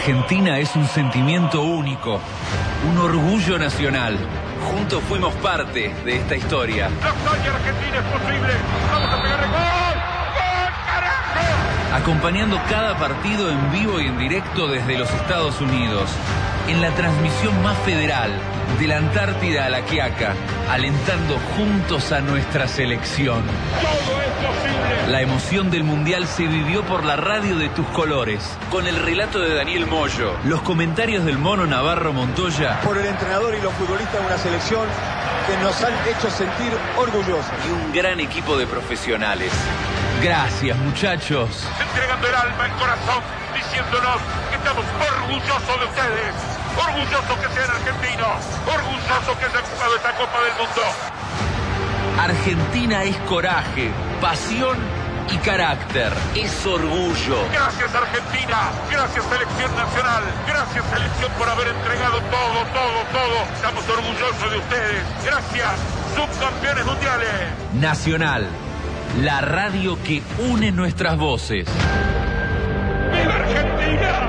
Argentina es un sentimiento único, un orgullo nacional. Juntos fuimos parte de esta historia. ¡La hazaña argentina es posible! ¡Vamos a pegarle gol! ¡Gol, carajo! Acompañando cada partido en vivo y en directo desde los Estados Unidos. En la transmisión más federal, de la Antártida a la Quiaca, alentando juntos a nuestra selección. ¡Todo es posible! La emoción del Mundial se vivió por la radio de tus colores, con el relato de Daniel Moyo, los comentarios del Mono Navarro Montoya, por el entrenador y los futbolistas de una selección que nos han hecho sentir orgullosos. Y un gran equipo de profesionales. Gracias, muchachos. Entregando el alma, el corazón, diciéndonos que estamos orgullosos de ustedes. Orgullosos que sean argentinos. Orgullosos que hayan jugado esta Copa del Mundo. Argentina es coraje, pasión y carácter. Es orgullo. Gracias, Argentina. Gracias, Selección Nacional. Gracias, Selección, por haber entregado todo. Estamos orgullosos de ustedes. Gracias, subcampeones mundiales. Nacional, la radio que une nuestras voces. ¡Viva Argentina!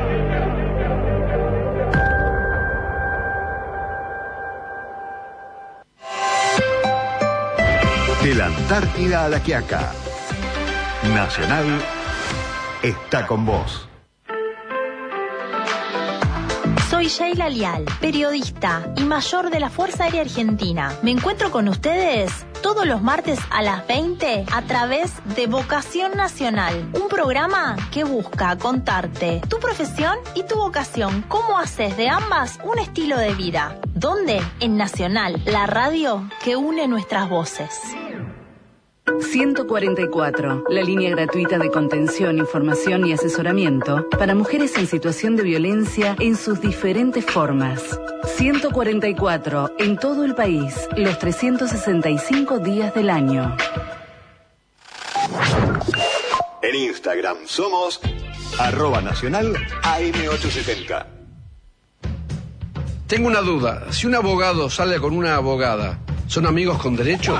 De la Antártida a la Quiaca, Nacional está con vos. Soy Sheila Lial, periodista y mayor de la Fuerza Aérea Argentina. Me encuentro con ustedes todos los martes a las 20 a través de Vocación Nacional, un programa que busca contarte tu profesión y tu vocación, cómo haces de ambas un estilo de vida. ¿Dónde? En Nacional, la radio que une nuestras voces. 144, la línea gratuita de contención, información y asesoramiento para mujeres en situación de violencia en sus diferentes formas. 144, en todo el país, los 365 días del año. En Instagram somos @nacional AM870. Tengo una duda. Si un abogado sale con una abogada, ¿son amigos con derecho?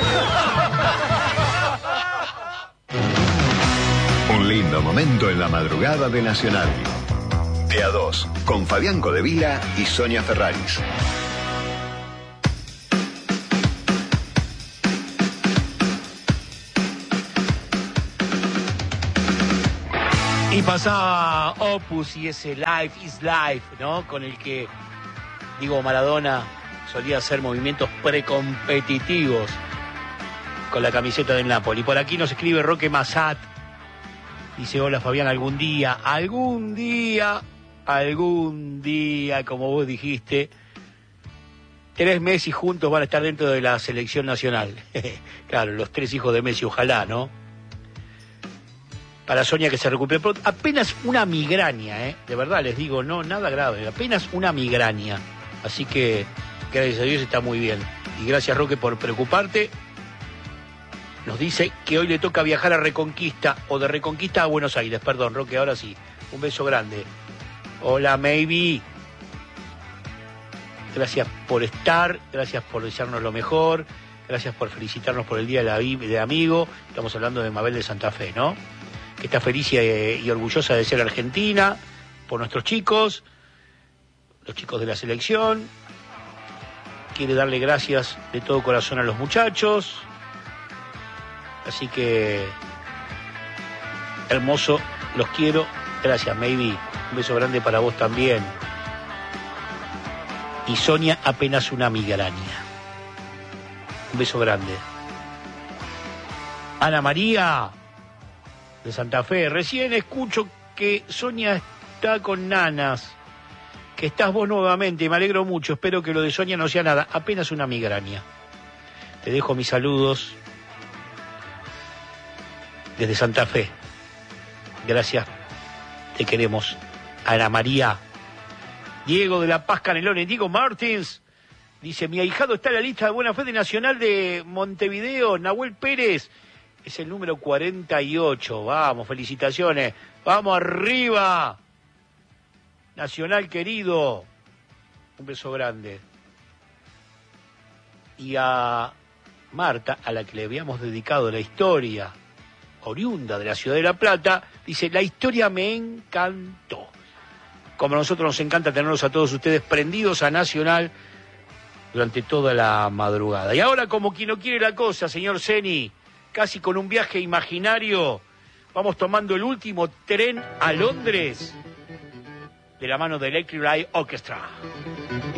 Un lindo momento en la madrugada de Nacional. De a 2, con Fabián Codevila y Sonia Ferraris. Y pasaba Opus y ese Life is Life, ¿no? Con el que Diego Maradona solía hacer movimientos precompetitivos con la camiseta del Napoli. Por aquí nos escribe Roque Massat. Dice, hola Fabián, algún día, como vos dijiste, 3 Messi juntos van a estar dentro de la selección nacional. Claro, los 3 hijos de Messi, ojalá, ¿no? Para Sonia que se recupere pronto. Apenas una migraña, de verdad les digo, no, nada grave, apenas una migraña. Así que, gracias a Dios, está muy bien. Y gracias, Roque, por preocuparte. Nos dice que hoy le toca viajar a Reconquista, o de Reconquista a Buenos Aires. Perdón, Roque, ahora sí. Un beso grande. Hola, Maybe. Gracias por estar, gracias por desearnos lo mejor, gracias por felicitarnos por el Día del Amigo. Estamos hablando de Mabel de Santa Fe, ¿no? Que está feliz y orgullosa de ser argentina, por nuestros chicos, los chicos de la selección. Quiere darle gracias de todo corazón a los muchachos. Así que, hermoso, los quiero. Gracias, Maybe. Un beso grande para vos también. Y Sonia, apenas una migraña. Un beso grande. Ana María, de Santa Fe. Recién escucho que Sonia está con nanas. Que estás vos nuevamente. Me alegro mucho. Espero que lo de Sonia no sea nada. Apenas una migraña. Te dejo mis saludos desde Santa Fe. Gracias. Te queremos. Ana María. Diego de La Paz, Canelones. Diego Martins dice, mi ahijado está en la lista de buena fe de Nacional de Montevideo. Nahuel Pérez es el número 48. Vamos, felicitaciones. Vamos arriba. Nacional querido. Un beso grande. Y a Marta, a la que le habíamos dedicado la historia, oriunda de la ciudad de La Plata, dice, la historia me encantó. como a nosotros nos encanta tenerlos a todos ustedes prendidos a Nacional durante toda la madrugada. Y ahora, como quien no quiere la cosa, señor Zeni, casi con un viaje imaginario, vamos tomando el último tren a Londres de la mano de Electric Light Orchestra.